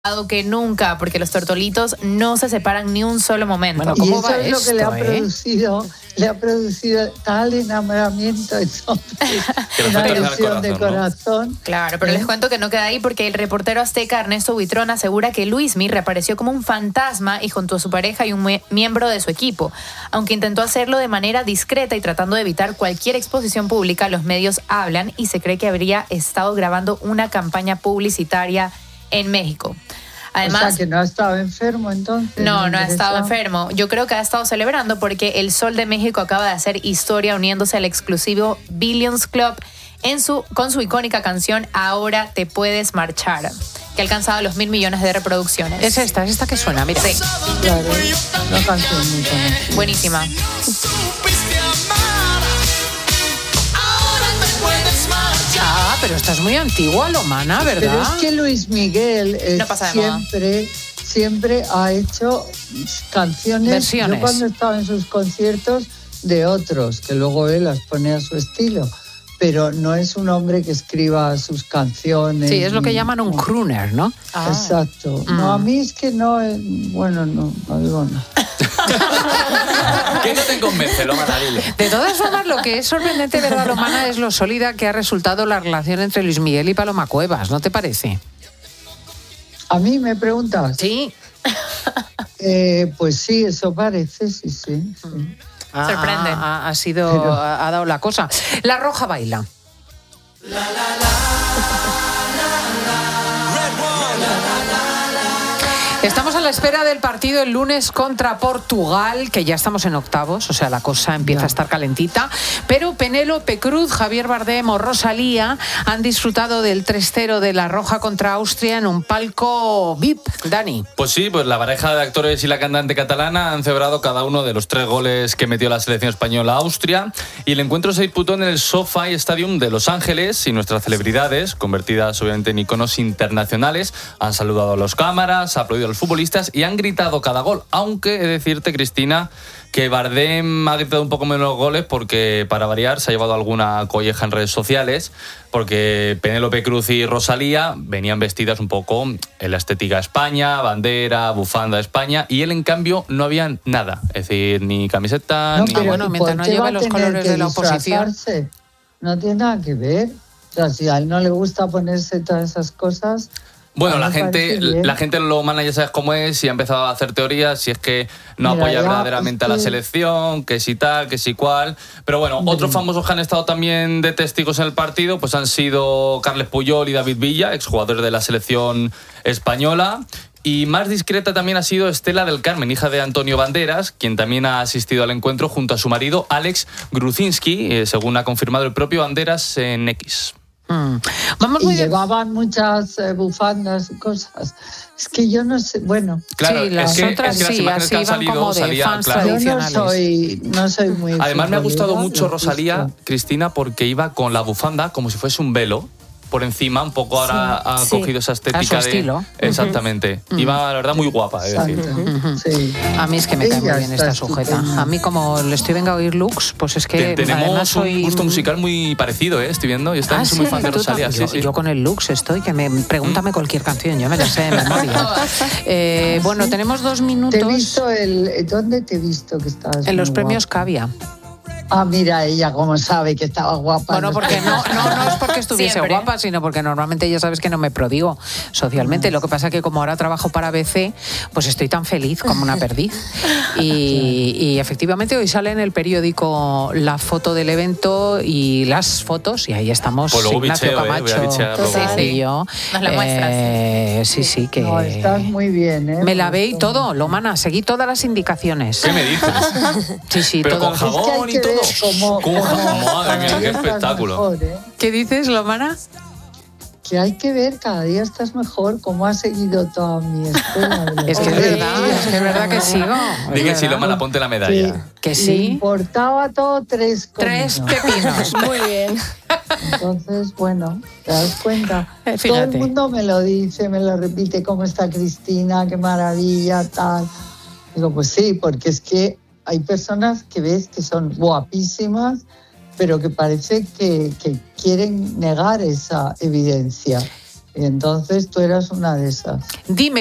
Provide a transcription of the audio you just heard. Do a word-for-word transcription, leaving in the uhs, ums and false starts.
que nunca, porque los tortolitos no se separan ni un solo momento. Bueno, ¿cómo y eso va es esto, lo que le ha eh? producido, le ha producido tal enamoramiento, una erupción de corazón. ¿No? Claro, pero ¿Eh? les cuento que no queda ahí porque el reportero azteca Ernesto Buitrón asegura que Luismi reapareció como un fantasma y junto a su pareja y un miembro de su equipo. Aunque intentó hacerlo de manera discreta y tratando de evitar cualquier exposición pública, los medios hablan y se cree que habría estado grabando una campaña publicitaria en México. Además, o sea, que no ha estado enfermo entonces. No, no ha estado enfermo. Yo creo que ha estado celebrando porque el Sol de México acaba de hacer historia uniéndose al exclusivo Billions Club en su, con su icónica canción Ahora te puedes marchar, que ha alcanzado los mil millones de reproducciones. Es esta, es esta que suena, mira. Sí. Claro, una canción muy conocida. Buenísima. Ah, pero esta es muy antigua, Lomana, ¿verdad? Pero es que Luis Miguel eh, no pasa de siempre, siempre ha hecho canciones. Versiones. Yo cuando estaba en sus conciertos de otros, que luego él las pone a su estilo. Pero no es un hombre que escriba sus canciones. Sí, es lo que ni, llaman un crooner, ¿no? Ah. Exacto. Mm. No, a mí es que no, bueno, no, no digo nada. ¿Qué no te convence, Lomana? Dile. De todas formas, lo que es sorprendente, ¿verdad, Lomana? Es lo sólida que ha resultado la relación entre Luis Miguel y Paloma Cuevas, ¿no te parece? ¿A mí me preguntas? Sí. Eh, pues sí, eso parece, sí, sí. sí. Ah, Sorprende. Ha, ha sido, Pero... ha, ha dado la cosa. La Roja baila. La, la, la. Estamos a la espera del partido el lunes contra Portugal, que ya estamos en octavos, o sea, la cosa empieza ya. a estar calentita. Pero Penélope Cruz, Javier Bardem o Rosalía han disfrutado del tres cero de La Roja contra Austria en un palco V I P. Dani. Pues sí, pues la pareja de actores y la cantante catalana han celebrado cada uno de los tres goles que metió la selección española a Austria. Y el encuentro se disputó en el SoFi Stadium de Los Ángeles y nuestras celebridades, convertidas obviamente en iconos internacionales, han saludado a los cámaras, aplaudido a los futbolistas y han gritado cada gol, aunque he de decirte, Cristina, que Bardem ha gritado un poco menos los goles porque, para variar, se ha llevado alguna colleja en redes sociales, porque Penélope Cruz y Rosalía venían vestidas un poco en la estética España, bandera, bufanda España, y él, en cambio, no había nada, es decir, ni camiseta, no, ni... pero bueno, mientras no lleve los colores de la oposición. No tiene nada que ver. O sea, si a él no le gusta ponerse todas esas cosas... Bueno, la gente, la gente lo mana, ya sabes cómo es, y ha empezado a hacer teorías, si es que no Mira, apoya ya, verdaderamente es que... a la selección, que si tal, que si cual. Pero bueno, Hombre. otros famosos que han estado también de testigos en el partido pues han sido Carles Puyol y David Villa, exjugadores de la selección española. Y más discreta también ha sido Estela del Carmen, hija de Antonio Banderas, quien también ha asistido al encuentro junto a su marido Alex Gruzinski, eh, según ha confirmado el propio Banderas en X. Mm. Vamos muy y llevaban muchas eh, bufandas y cosas. Es que yo no sé, bueno. Claro, sí, las es que, otras es que las sí, imágenes así que han van salido como de salían, fans claro. Yo no soy, no soy muy... Además me ha gustado mucho Rosalía, visto. Cristina, porque iba con la bufanda como si fuese un velo por encima, un poco ahora sí, ha sí. cogido esa estética a su de... estilo. Exactamente. Uh-huh. Iba, la verdad, muy guapa, es decir. Uh-huh. Sí. A mí es que me cae muy bien esta sujeta. A mí, como le estoy venga a oír looks, pues es que Te, tenemos además soy... un gusto musical muy parecido, ¿eh? Estoy viendo. Yo estoy ah, sí, muy fan de Rosalía. Yo, sí, sí. yo con el looks estoy, que me pregúntame cualquier canción, yo me la sé de memoria. eh, bueno, tenemos dos minutos. ¿Te he visto el, ¿Dónde te he visto que estabas? En los premios Cavia. Ah, mira, ella como sabe que estaba guapa. Bueno, porque no, no, no es porque estuviese Siempre. guapa, sino porque normalmente ya sabes que no me prodigo socialmente. Lo que pasa es que como ahora trabajo para B C, pues estoy tan feliz como una perdiz. Y, y efectivamente hoy sale en el periódico la foto del evento y las fotos, y ahí estamos pues Ignacio bicheo, Camacho eh, y yo. Nos la muestras. Eh, sí, sí, que... No, estás muy bien, ¿eh? Me lavé y todo, Lomana, seguí todas las indicaciones. ¿Qué me dices? Sí, sí, pero todo. con jabón es que y todo. Como, ¿Cómo? Madre mía, qué espectáculo. Mejor, ¿eh? ¿Qué dices, Lomana? Que hay que ver, cada día estás mejor, cómo has seguido toda mi escuela. Es que es verdad, es que es verdad que sigo. Dije sí, Lomana, ponte la medalla. Que, que sí. Le importaba todo tres Tres pepinos. Muy bien. Entonces, bueno, te das cuenta. Fíjate. Todo el mundo me lo dice, me lo repite, cómo está Cristina, qué maravilla, tal. Digo, pues sí, porque es que hay personas que ves que son guapísimas, pero que parece que, que quieren negar esa evidencia. Y entonces tú eras una de esas. Dime.